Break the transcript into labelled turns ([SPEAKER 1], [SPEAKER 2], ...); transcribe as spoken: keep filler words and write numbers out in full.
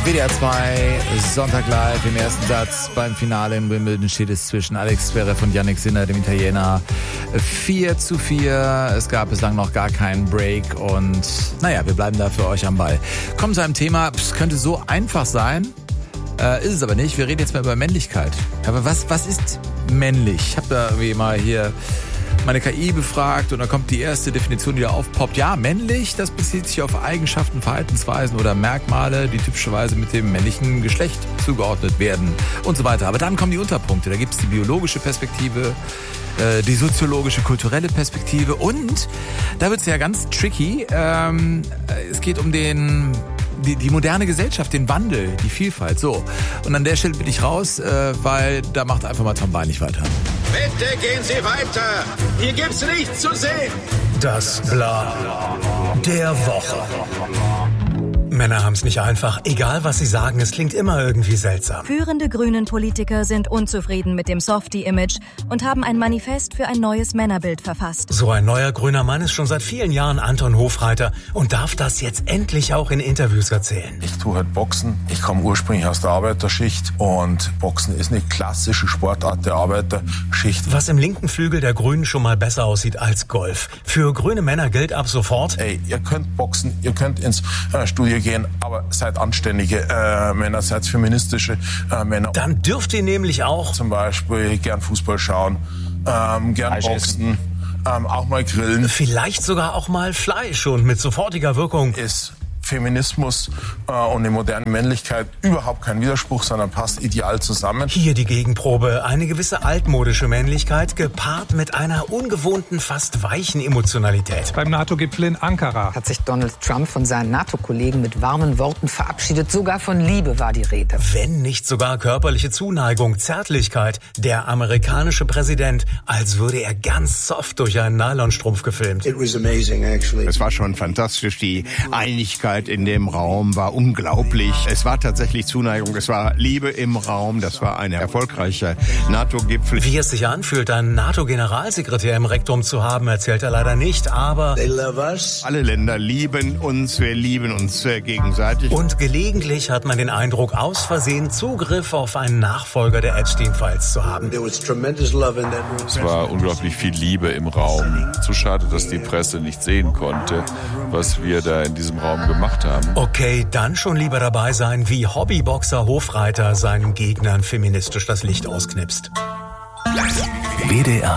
[SPEAKER 1] W D R zwei, Sonntag live. Im ersten Satz beim Finale in Wimbledon steht es zwischen Alex Zverev und Jannik Sinner, dem Italiener, vier zu vier. Es gab bislang noch gar keinen Break und naja, wir bleiben da für euch am Ball. Kommen zu einem Thema, es könnte so einfach sein, äh, ist es aber nicht. Wir reden jetzt mal über Männlichkeit. Aber was, was ist männlich? Ich habe da irgendwie mal hier meine K I befragt und da kommt die erste Definition, die da aufpoppt. Ja, männlich, das bezieht sich auf Eigenschaften, Verhaltensweisen oder Merkmale, die typischerweise mit dem männlichen Geschlecht zugeordnet werden und so weiter. Aber dann kommen die Unterpunkte. Da gibt es die biologische Perspektive, äh, die soziologische, kulturelle Perspektive und da wird es ja ganz tricky. Ähm, es geht um den... Die, die moderne Gesellschaft, den Wandel, die Vielfalt, so. Und an der Stelle bin ich raus, äh, weil da macht einfach mal Tom Bein nicht weiter.
[SPEAKER 2] Bitte gehen Sie weiter. Hier gibt's nichts zu sehen.
[SPEAKER 3] Das Bla der Woche. Männer haben es nicht einfach. Egal, was sie sagen, es klingt immer irgendwie seltsam.
[SPEAKER 4] Führende Grünen-Politiker sind unzufrieden mit dem Softie-Image und haben ein Manifest für ein neues Männerbild verfasst.
[SPEAKER 3] So ein neuer grüner Mann ist schon seit vielen Jahren Anton Hofreiter und darf das jetzt endlich auch in Interviews erzählen.
[SPEAKER 5] Ich tue halt Boxen. Ich komme ursprünglich aus der Arbeiterschicht und Boxen ist eine klassische Sportart der Arbeiterschicht.
[SPEAKER 3] Was im linken Flügel der Grünen schon mal besser aussieht als Golf. Für grüne Männer gilt ab sofort:
[SPEAKER 5] Ey, ihr könnt boxen, ihr könnt ins äh, Studio gehen, aber seid anständige äh, Männer, seid feministische äh, Männer.
[SPEAKER 3] Dann dürft ihr nämlich auch
[SPEAKER 5] zum Beispiel gern Fußball schauen, ähm, gern boxen, ähm, auch mal grillen.
[SPEAKER 3] Vielleicht sogar auch mal Fleisch und mit sofortiger Wirkung.
[SPEAKER 5] Ist Feminismus äh, und eine moderne Männlichkeit überhaupt kein Widerspruch, sondern passt ideal zusammen.
[SPEAKER 3] Hier die Gegenprobe. Eine gewisse altmodische Männlichkeit gepaart mit einer ungewohnten, fast weichen Emotionalität.
[SPEAKER 6] Beim NATO-Gipfel in Ankara
[SPEAKER 7] hat sich Donald Trump von seinen NATO-Kollegen mit warmen Worten verabschiedet. Sogar von Liebe war die Rede.
[SPEAKER 3] Wenn nicht sogar körperliche Zuneigung, Zärtlichkeit. Der amerikanische Präsident, als würde er ganz soft durch einen Nylonstrumpf gefilmt.
[SPEAKER 8] It was amazing, actually.
[SPEAKER 9] Es war schon fantastisch. Die Einigkeit in dem Raum war unglaublich. Es war tatsächlich Zuneigung, es war Liebe im Raum. Das war ein erfolgreicher NATO-Gipfel.
[SPEAKER 3] Wie es sich anfühlt, einen NATO-Generalsekretär im Rektum zu haben, erzählt er leider nicht, aber
[SPEAKER 8] They love us.
[SPEAKER 9] Alle Länder lieben uns, wir lieben uns gegenseitig.
[SPEAKER 3] Und gelegentlich hat man den Eindruck, aus Versehen Zugriff auf einen Nachfolger der Epstein-Files zu haben.
[SPEAKER 8] There was tremendous love in that room.
[SPEAKER 10] Es war unglaublich viel Liebe im Raum. Zu schade, dass die Presse nicht sehen konnte, was wir da in diesem Raum gemacht haben.
[SPEAKER 3] Okay, dann schon lieber dabei sein, wie Hobbyboxer Hofreiter seinen Gegnern feministisch das Licht ausknipst.
[SPEAKER 11] W D R